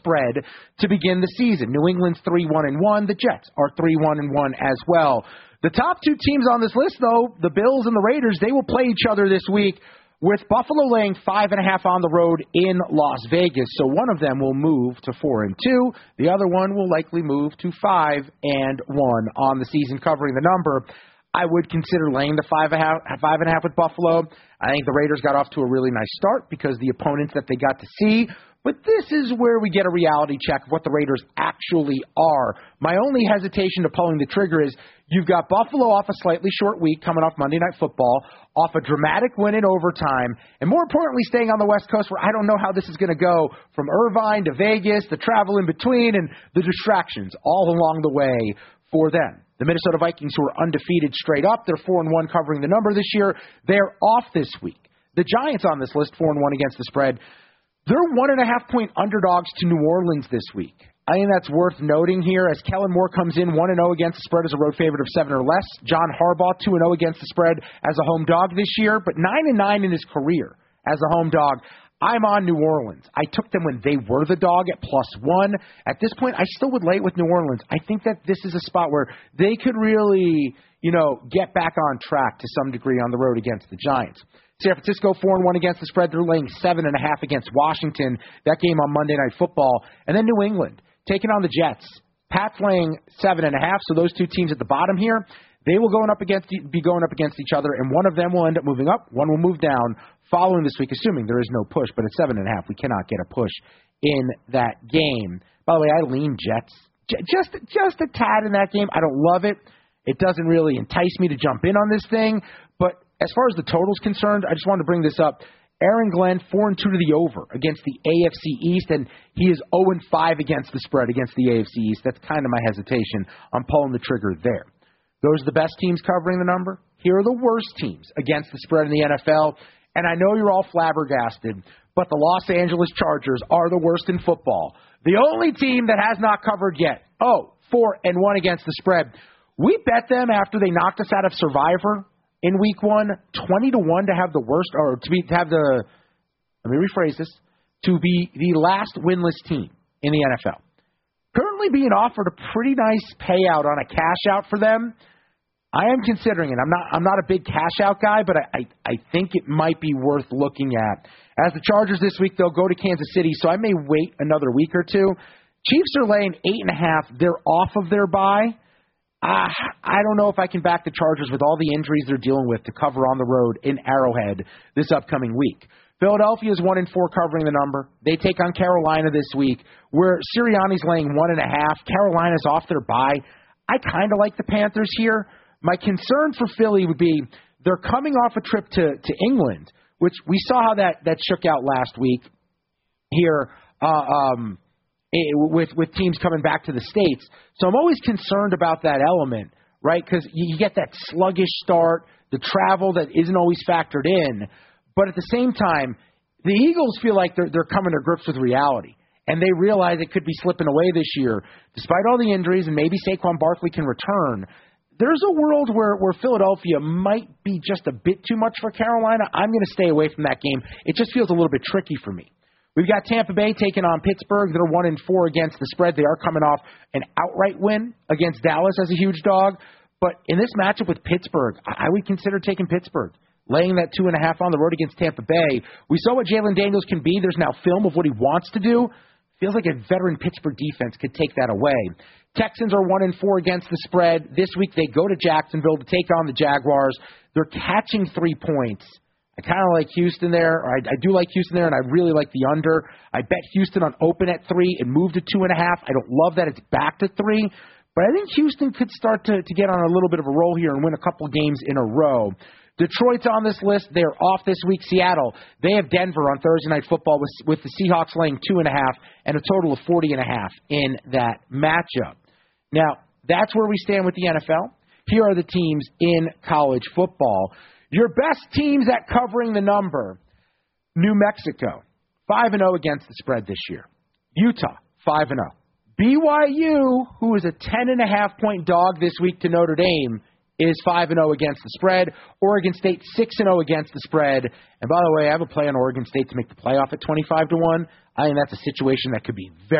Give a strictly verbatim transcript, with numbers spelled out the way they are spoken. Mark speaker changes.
Speaker 1: spread to begin the season. New England's three one and one. The Jets are three one and one as well. The top two teams on this list, though, the Bills and the Raiders, they will play each other this week, with Buffalo laying five and a half on the road in Las Vegas. So one of them will move to four and two. The other one will likely move to five and one on the season, covering the number. I would consider laying the five and a half, five and a half with Buffalo. I think the Raiders got off to a really nice start because the opponents that they got to see. But this is where we get a reality check of what the Raiders actually are. My only hesitation to pulling the trigger is you've got Buffalo off a slightly short week coming off Monday Night Football, off a dramatic win in overtime, and more importantly, staying on the West Coast where I don't know how this is going to go from Irvine to Vegas, the travel in between, and the distractions all along the way for them. The Minnesota Vikings, who are undefeated straight up, they're four and one covering the number this year. They're off this week. The Giants on this list, four and one against the spread. They're one and a half point underdogs to New Orleans this week. I think that's worth noting here as Kellen Moore comes in one and oh against the spread as a road favorite of seven or less. John Harbaugh two and oh against the spread as a home dog this year, but nine and nine in his career as a home dog. I'm on New Orleans. I took them when they were the dog at plus one. At this point, I still would lay it with New Orleans. I think that this is a spot where they could really, you know, get back on track to some degree on the road against the Giants. San Francisco four and one against the spread. They're laying seven and a half against Washington. That game on Monday Night Football. And then New England taking on the Jets. Pats laying seven and a half. So those two teams at the bottom here, they will going up against be going up against each other, and one of them will end up moving up. One will move down following this week, assuming there is no push. But at seven and a half, we cannot get a push in that game. By the way, I lean Jets just just a tad in that game. I don't love it. It doesn't really entice me to jump in on this thing, but as far as the total's concerned, I just wanted to bring this up. Aaron Glenn, four and two to the over against the A F C East, and he is oh and five against the spread against the A F C East. That's kind of my hesitation on pulling the trigger there. Those are the best teams covering the number. Here are the worst teams against the spread in the N F L, and I know you're all flabbergasted, but the Los Angeles Chargers are the worst in football. The only team that has not covered yet. Oh, four and one against the spread. We bet them after they knocked us out of Survivor in week one, twenty to one to have the worst, or to be to have the, let me rephrase this, to be the last winless team in the N F L. Currently being offered a pretty nice payout on a cash out for them. I am considering it. I'm not I'm not a big cash out guy, but I, I, I think it might be worth looking at. As the Chargers this week, they'll go to Kansas City, so I may wait another week or two. Chiefs are laying eight and a half. They're off of their bye. Uh, I don't know if I can back the Chargers with all the injuries they're dealing with to cover on the road in Arrowhead this upcoming week. Philadelphia is one and four covering the number. They take on Carolina this week, where Sirianni's laying one and a half. Carolina's off their bye. I kind of like the Panthers here. My concern for Philly would be they're coming off a trip to, to England, which we saw how that, that shook out last week here uh, um, with, with teams coming back to the States. So I'm always concerned about that element, right? Because you get that sluggish start, the travel that isn't always factored in. But at the same time, the Eagles feel like they're, they're coming to grips with reality. And they realize it could be slipping away this year. Despite all the injuries, and maybe Saquon Barkley can return, there's a world where, where Philadelphia might be just a bit too much for Carolina. I'm going to stay away from that game. It just feels a little bit tricky for me. We've got Tampa Bay taking on Pittsburgh. They're one and four against the spread. They are coming off an outright win against Dallas as a huge dog. But in this matchup with Pittsburgh, I would consider taking Pittsburgh, laying that two and a half on the road against Tampa Bay. We saw what Jalen Daniels can be. There's now film of what he wants to do. Feels like a veteran Pittsburgh defense could take that away. Texans are one and four against the spread. This week they go to Jacksonville to take on the Jaguars. They're catching three points. I kind of like Houston there. Or I, I do like Houston there, and I really like the under. I bet Houston on open at three and moved to two and a half. I don't love that it's back to three, but I think Houston could start to, to get on a little bit of a roll here and win a couple games in a row. Detroit's on this list. They're off this week. Seattle, they have Denver on Thursday Night Football with, with the Seahawks laying two and a half and a total of forty and a half in that matchup. Now, that's where we stand with the N F L. Here are the teams in college football. Your best teams at covering the number: New Mexico, five and oh against the spread this year. Utah, five and oh. B Y U, who is a ten and a half point dog this week to Notre Dame, is five and oh against the spread. Oregon State, six and oh against the spread. And by the way, I have a play on Oregon State to make the playoff at twenty-five to one. I think that's a situation that could be very